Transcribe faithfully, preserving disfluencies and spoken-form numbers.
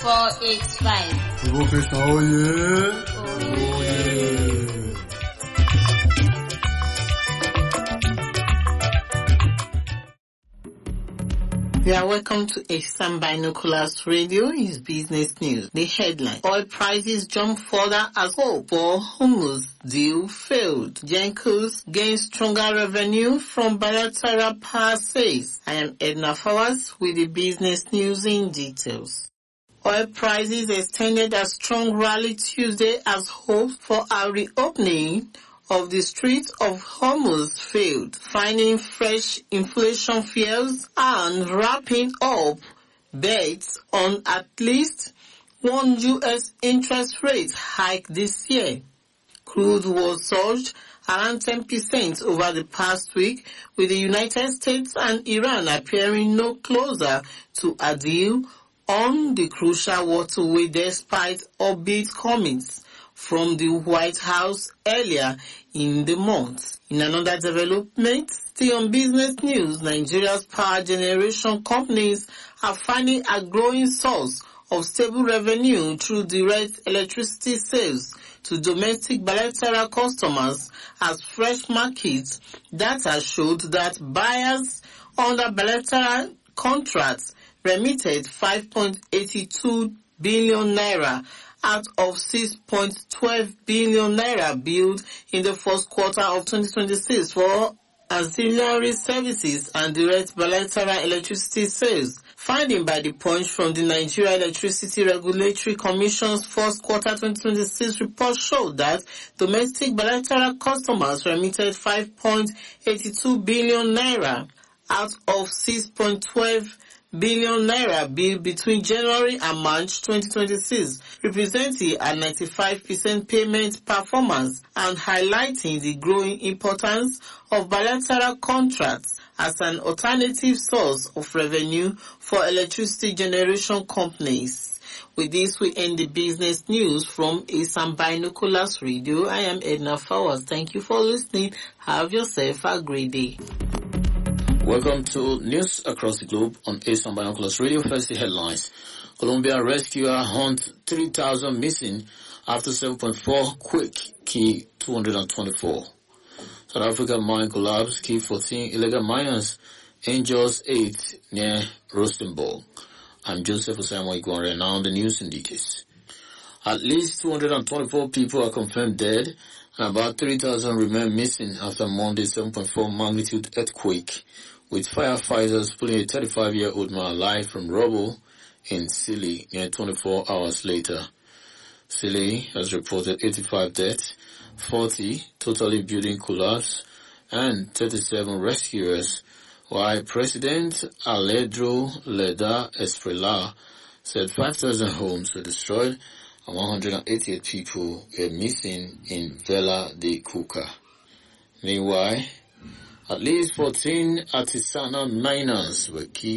four eight five. Turbo Krishna, oh yeah. Oh, Oh yeah. You are welcome to Eastern Binoculars Radio. Is business news. The headline: oil prices jump further as hope for Hormuz deal failed. Gencos gains stronger revenue from bilateral power sales. I am Edna Fawaz with the business news in details. Oil prices extended a strong rally Tuesday as hope for a reopening of the Strait of Hormuz failed, finding fresh inflation fears and wrapping up bets on at least one U S interest rate hike this year. Crude was surged around ten percent over the past week, with the United States and Iran appearing no closer to a deal on the crucial waterway despite upbeat comments from the White House earlier in the month. In another development, still on business news, Nigeria's power generation companies are finding a growing source of stable revenue through direct electricity sales to domestic bilateral customers as fresh market data showed that buyers under bilateral contracts remitted five point eight two billion naira out of six point one two billion naira billed in the first quarter of twenty twenty-six for ancillary services and direct bilateral electricity sales. Finding by the Punch from the Nigeria Electricity Regulatory Commission's first quarter twenty twenty-six report showed that domestic bilateral customers remitted five point eight two billion naira out of six point one two billion naira bill between January and March twenty twenty-six, representing a ninety-five percent payment performance and highlighting the growing importance of bilateral contracts as an alternative source of revenue for electricity generation companies. With this, we end the business news from Eastern Binoculars Radio. I am Edna Fawaz. Thank you for listening. Have yourself a great day. Welcome to News Across the Globe on Eastern Binoculars Radio. First, the headlines. Colombia rescuer hunt three thousand missing after seven point four quake, key two hundred twenty-four. South Africa mine collapse, key fourteen illegal miners, injures eight near Rustenburg. I'm Joseph Osamu Igwanre. Now on the news in details. At least two hundred twenty-four people are confirmed dead and about three thousand remain missing after Monday's seven point four magnitude earthquake, with firefighters pulling a thirty-five-year-old man alive from rubble in Sili near twenty-four hours later. Sili has reported eighty-five deaths, forty totally building collapse, and thirty-seven rescuers, while President Aledro Leda Esprella said five thousand homes were destroyed and one hundred eighty-eight people were missing in Vela de Cuca. Meanwhile, at least fourteen artisanal miners were killed